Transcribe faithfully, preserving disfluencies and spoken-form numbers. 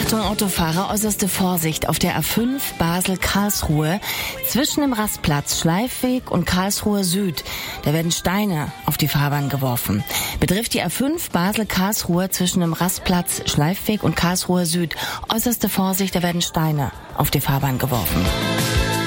Achtung Autofahrer, äußerste Vorsicht auf der A fünf Basel-Karlsruhe zwischen dem Rastplatz Schleifweg und Karlsruhe Süd. Da werden Steine auf die Fahrbahn geworfen. Betrifft die A fünf Basel-Karlsruhe zwischen dem Rastplatz Schleifweg und Karlsruhe Süd. Äußerste Vorsicht, da werden Steine auf die Fahrbahn geworfen.